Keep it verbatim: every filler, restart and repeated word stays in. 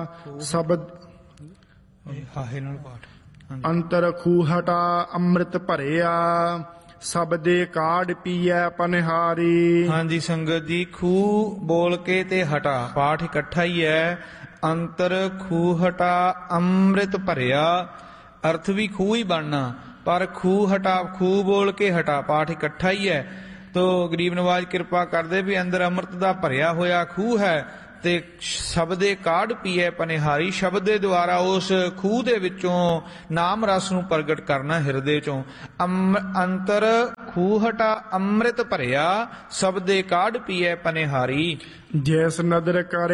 ਸ਼ਬਦ ਹਾਹੇ ਨਾਲ ਪਾਠ। ਅੰਤਰ ਖੂਹਟਾ ਅੰਮ੍ਰਿਤ ਭਰਿਆ ਸਬਦੇ ਕਾਢ ਪੀਐ ਪਨਿਹਾਰੀ। ਹਾਂਜੀ ਸੰਗਤ ਜੀ, ਖੂਹ ਬੋਲ ਕੇ ਤੇ ਹਟਾ ਪਾਠ ਇਕੱਠਾ ਹੀ ਹੈ। ਅੰਤਰ ਖੂਹ ਹਟਾ ਅੰਮ੍ਰਿਤ ਭਰਿਆ, ਅਰਥ ਵੀ ਖੂਹ ਹੀ ਬਣਨਾ, ਪਰ ਖੂਹ ਹਟਾ ਖੂਹ ਬੋਲ ਕੇ ਹਟਾ ਪਾਠ ਇਕੱਠਾ ਹੀ ਹੈ। ਤੋ ਗਰੀਬ ਨਵਾਜ ਕਿਰਪਾ ਕਰਦੇ ਵੀ ਅੰਦਰ ਅੰਮ੍ਰਿਤ ਦਾ ਭਰਿਆ ਹੋਇਆ ਖੂਹ ਹੈ ਤੇ ਸ਼ਬਦੇ ਕਾਢ ਪੀਏ ਪਨਿਹਾਰੀ, ਸ਼ਬਦ ਦੇ ਦੁਆਰਾ ਉਸ ਖੂਹ ਦੇ ਵਿੱਚੋਂ ਨਾਮ ਰਸ ਨੂੰ ਪ੍ਰਗਟ ਕਰਨਾ ਹਿਰਦੇ ਚੋਂ। ਅਮ ਅੰਤਰ ਖੂਹਟਾ ਅੰਮ੍ਰਿਤ ਭਰਿਆ ਸਬਦੇ ਕਾਢ ਪੀਏ ਪਨਿਹਾਰੀ। ਜੈਸ ਨਦਰ ਕਰ